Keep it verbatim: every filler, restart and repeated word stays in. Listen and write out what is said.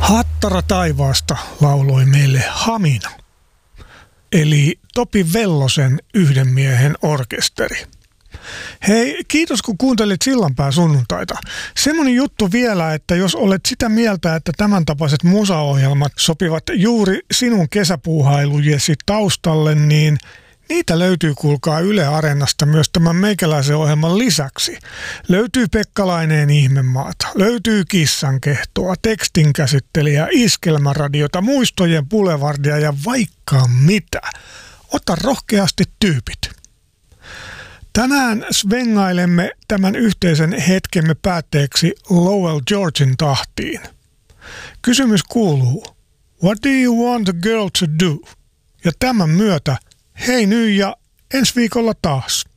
Hattara taivaasta lauloi meille Hamina, eli Topi Vellosen yhden miehen orkesteri. Hei, kiitos kun kuuntelit Sillanpään sunnuntaita. Semmoinen juttu vielä, että jos olet sitä mieltä, että tämän tapaiset musaohjelmat sopivat juuri sinun kesäpuuhailujesi taustalle, niin niitä löytyy kuulkaa Yle Areenasta myös tämän meikäläisen ohjelman lisäksi. Löytyy Pekkalaineen ihmemaata, löytyy Kissankehtoa, tekstinkäsittelijä, iskelmäradiota, muistojen bulevardia ja vaikka mitä. Ota rohkeasti tyypit. Tänään svengailemme tämän yhteisen hetkemme päätteeksi Lowell Georgen tahtiin. Kysymys kuuluu, what do you want a girl to do? Ja tämän myötä hei nyt ja ensi viikolla taas.